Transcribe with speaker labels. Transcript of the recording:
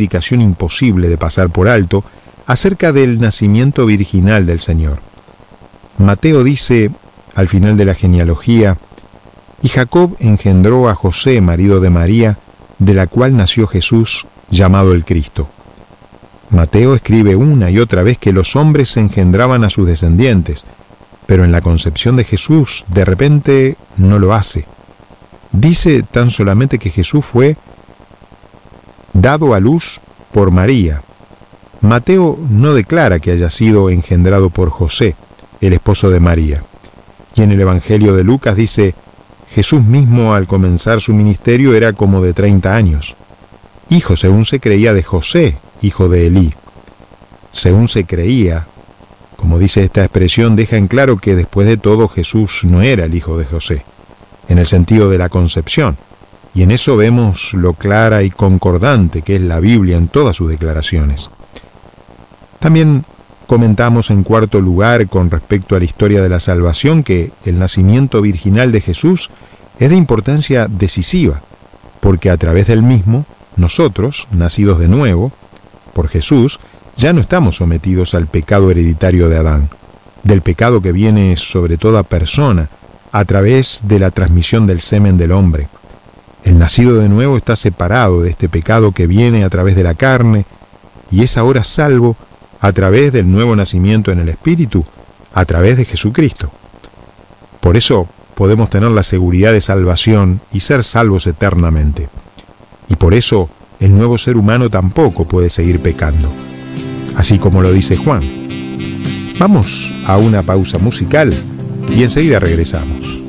Speaker 1: indicación imposible de pasar por alto acerca del nacimiento virginal del Señor. Mateo dice, al final de la genealogía, y Jacob engendró a José, marido de María, de la cual nació Jesús, llamado el Cristo. Mateo escribe una y otra vez que los hombres engendraban a sus descendientes, pero en la concepción de Jesús, de repente, no lo hace. Dice tan solamente que Jesús fue dado a luz por María. Mateo no declara que haya sido engendrado por José, el esposo de María. Y en el Evangelio de Lucas dice, Jesús mismo al comenzar su ministerio era como de 30 años. Hijo, según se creía, de José, hijo de Elí. Según se creía, como dice esta expresión, deja en claro que después de todo Jesús no era el hijo de José, en el sentido de la concepción. Y en eso vemos lo clara y concordante que es la Biblia en todas sus declaraciones. También comentamos en cuarto lugar con respecto a la historia de la salvación que el nacimiento virginal de Jesús es de importancia decisiva, porque a través del mismo, nosotros, nacidos de nuevo, por Jesús, ya no estamos sometidos al pecado hereditario de Adán, del pecado que viene sobre toda persona a través de la transmisión del semen del hombre. El nacido de nuevo está separado de este pecado que viene a través de la carne y es ahora salvo a través del nuevo nacimiento en el Espíritu, a través de Jesucristo. Por eso podemos tener la seguridad de salvación y ser salvos eternamente. Y por eso el nuevo ser humano tampoco puede seguir pecando, así como lo dice Juan. Vamos a una pausa musical y enseguida regresamos.